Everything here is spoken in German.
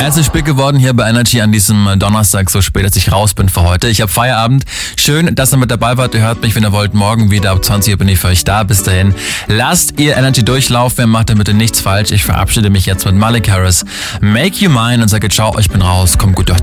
Es ist spät geworden hier bei Energy an diesem Donnerstag, so spät, dass ich raus bin für heute. Ich habe Feierabend. Schön, dass ihr mit dabei wart. Ihr hört mich, wenn ihr wollt, morgen wieder. Ab 20 Uhr bin ich für euch da. Bis dahin, lasst ihr Energy durchlaufen. Ihr macht damit nichts falsch. Ich verabschiede mich jetzt mit Malik Harris. Make You Mine und sage ciao, ich bin raus. Kommt gut durch